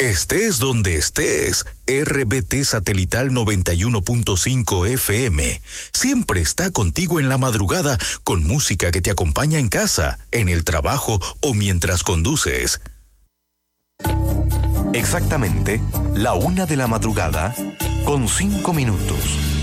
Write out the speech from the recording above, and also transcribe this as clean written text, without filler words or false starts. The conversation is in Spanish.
Estés donde estés, RBT Satelital 91.5 FM siempre está contigo en la madrugada con música que te acompaña en casa, en el trabajo o mientras conduces. Exactamente, 1:00 de la madrugada, con 5 minutos.